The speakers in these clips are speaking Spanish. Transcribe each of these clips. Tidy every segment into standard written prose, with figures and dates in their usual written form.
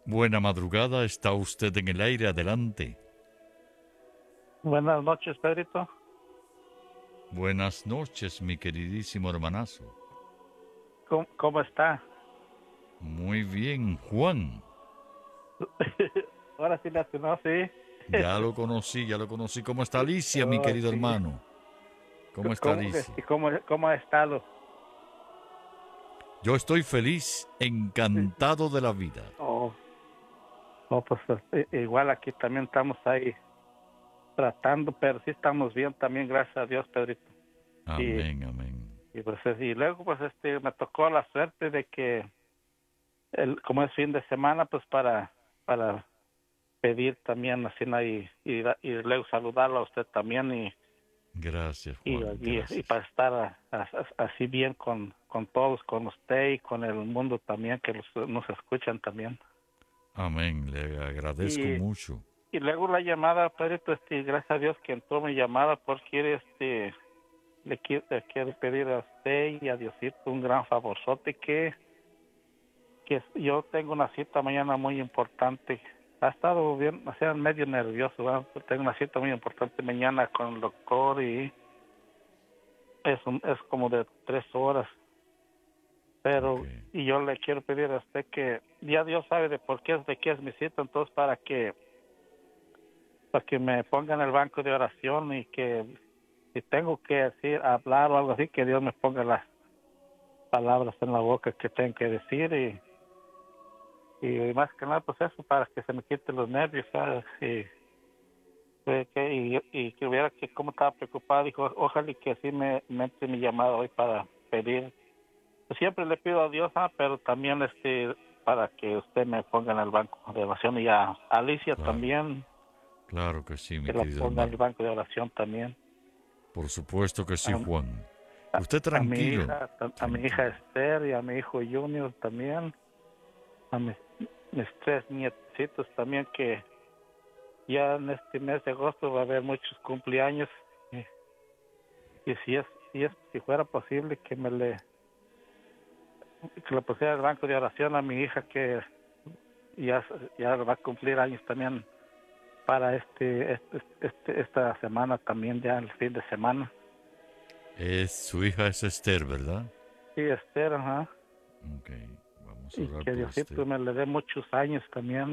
Buena madrugada, está usted en el aire, adelante. Buenas noches, Pedrito. Buenas noches, mi queridísimo hermanazo. ¿Cómo está? Muy bien, Juan. Ahora sí la atinó, sí. Ya lo conocí, ya lo conocí. ¿Cómo está Alicia, mi Oh, querido sí. hermano? ¿Cómo está Alicia? ¿Cómo ha estado? Yo estoy feliz, Sí. encantado de la vida. Oh, pues igual aquí también estamos ahí tratando, pero sí estamos bien también, gracias a Dios, Pedrito. Y, Amén, amén. y luego pues me tocó la suerte de que como es fin de semana, pues para pedir también así y luego saludarlo a usted también Gracias, y, Juan, y gracias. para estar así bien con todos, con usted y con el mundo también, que nos escuchan también. Amén, le agradezco Y, mucho. y luego la llamada, Pedrito, gracias a Dios que entró mi llamada, porque le quiero pedir a usted y a Diosito un gran favorzote que yo tengo una cita mañana muy importante. Ha estado bien, o sea, medio nervioso, ¿verdad? Tengo una cita muy importante mañana con el doctor y es como de 3 horas. Ok, Y yo le quiero pedir a usted que ya Dios sabe de qué es mi cita, entonces para que me ponga en el banco de oración y que si tengo que decir, hablar o algo así, que Dios me ponga las palabras en la boca que tengo que decir y más que nada pues eso, para que se me quiten los nervios, ¿sabes? Y que hubiera que como estaba preocupado, dijo, ojalá y que así me entre mi llamada hoy para pedir. Siempre le pido a Dios, pero también para que usted me ponga en el banco de oración y a Alicia claro, también, claro que sí, mi que la querido ponga en el hermano. banco de oración también. Por supuesto que sí, A, Juan. Usted a mi tranquilo, hija, a mi hija tranquilo. Esther y a mi hijo Junior también, a mis 3 nietecitos también, que ya en este mes de agosto va a haber muchos cumpleaños y si fuera posible que le pusiera el banco de oración a mi hija, que ya, ya va a cumplir años también para esta semana también, ya el fin de semana. Su hija es Esther, ¿verdad? Sí, Esther, ajá. Ok, vamos a Y orar que por usted. Diosito me le dé muchos años también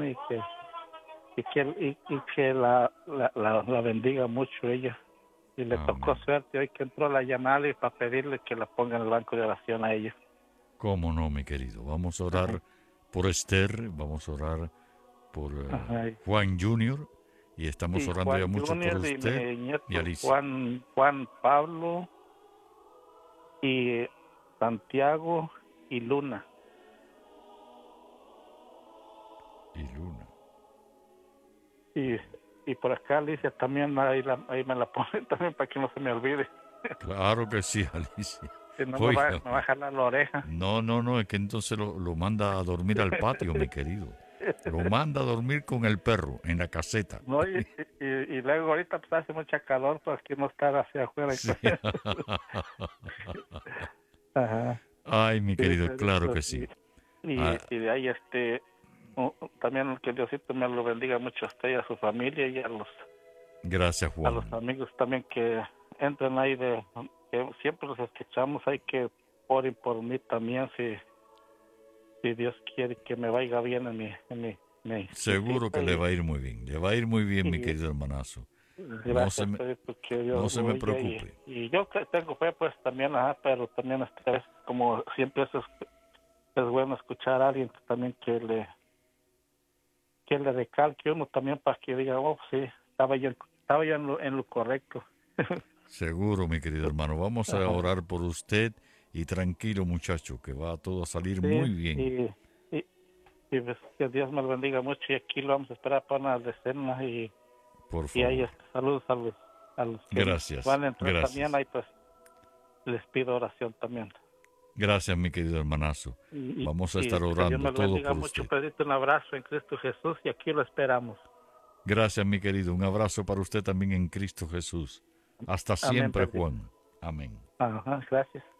y que la bendiga mucho ella. Y le tocó Amén. suerte hoy que entró la llamada y para pedirle que la ponga en el banco de oración a ella. ¿Cómo no, mi querido? Vamos a Ajá, orar por Esther, vamos a orar por ajá. Juan Junior y estamos Y orando ya Juan mucho por Junior y usted mi y nieto Alicia. Juan Pablo y Santiago y Luna. Y Luna. Y, y por acá Alicia también, ahí me la pone también para que no se me olvide. Claro que sí, Alicia. Si no Oiga, me va a jalar la oreja. no, no, no, es que entonces lo manda a dormir al patio, mi querido. Lo manda a dormir con el perro en la caseta. No, y luego ahorita pues hace mucha calor, pues aquí no estar hacia afuera. Y Sí. todo eso. Ajá, Ay, mi sí, querido, claro Pedrito, que sí. Ah, y de ahí también que Diosito me lo bendiga mucho a usted y a su familia y gracias, a los Juan. amigos también que entran ahí que siempre los escuchamos, hay que oren por mí también si Dios quiere que me vaya bien mi Seguro que cita le va a ir muy bien. Le va a ir muy bien, mi y querido hermanazo. No se gracias me, Pedrito que no Dios se lo me oiga preocupe. y yo tengo fe pues también, pero también como siempre es bueno escuchar a alguien que también que le recalque uno también para que diga, oh sí, estaba yo en lo correcto. Seguro, mi querido hermano. Vamos a Ajá. orar por usted y tranquilo, muchacho, que va todo a salir Sí, muy bien. y, y pues, que Dios me lo bendiga mucho y aquí lo vamos a esperar para una decena Por y ahí favor. saludos a los que Gracias, van a entrar también, gracias. ahí pues les pido oración también. Gracias, mi querido hermanazo. Vamos a Y estar que Dios orando me lo todo bendiga por mucho, usted. Pedrito, un abrazo en Cristo Jesús y aquí lo esperamos. Gracias, mi querido. Un abrazo para usted también en Cristo Jesús. Hasta Amén, siempre, Pedrito. Juan. Amén. Ajá, gracias.